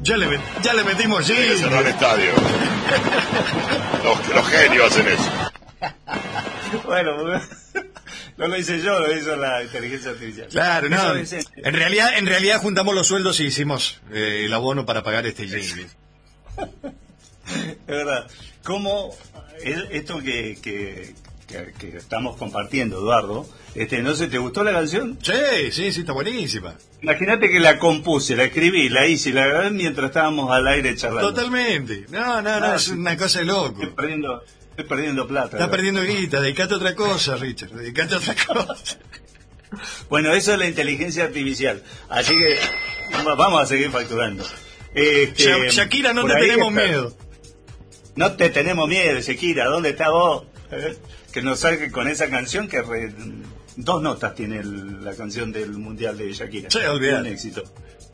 Ya le metimos Hay que cerrar el estadio. Los genios hacen eso. Bueno, no lo hice yo, lo hizo la inteligencia artificial. Claro, no. En realidad juntamos los sueldos y hicimos el abono para pagar este jingle. Es verdad. ¿Cómo esto que estamos compartiendo, Eduardo, ¿no se te gustó la canción? Sí, está buenísima. Imagínate que la compuse, la escribí, la hice y la grabé mientras estábamos al aire charlando. Totalmente. No, es una cosa de loco. Estoy perdiendo plata. Estás perdiendo guita, dedicate a otra cosa, Richard, dedicate a otra cosa. Bueno, eso es la inteligencia artificial. Así que vamos a seguir facturando. Shakira, no te tenemos miedo. No te tenemos miedo, Shakira. ¿Dónde está vos? Que nos salga con esa canción que 2 notas tiene la canción del Mundial de Shakira. Sí, olvidate. Un éxito.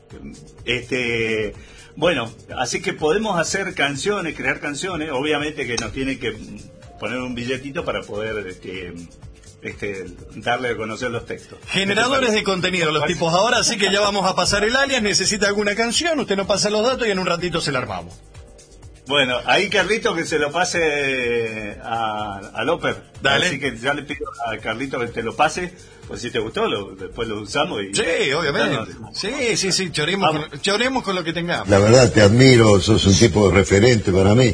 Bueno, así que podemos hacer canciones, crear canciones. Obviamente que nos tiene que poner un billetito para poder darle a conocer los textos. Generadores de contenido, los tipos ahora, así que ya vamos a pasar el alias. Necesita alguna canción, usted nos pasa los datos y en un ratito se la armamos. Bueno, ahí Carlito que se lo pase a Loper. Dale. Así que ya le pido a Carlito que te lo pase, pues si te gustó, después lo usamos. Sí, obviamente. Sí, choremos con lo que tengamos. La verdad te admiro, sos un tipo de referente para mí.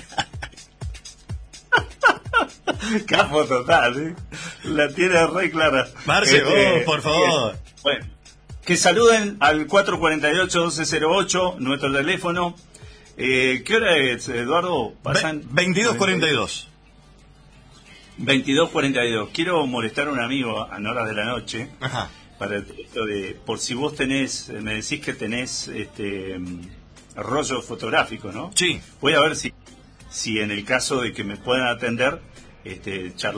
Capo total, ¿sí? La tiene re clara. Marce, por favor. Bueno, que saluden al 448-1208, nuestro teléfono. ¿Qué hora es, Eduardo? Pasan 22:42. 22:42. Quiero molestar a un amigo a horas de la noche. Ajá. Para el texto por si vos me decís que tenés rollo fotográfico, ¿no? Sí. Voy a ver si en el caso de que me puedan atender, charlar.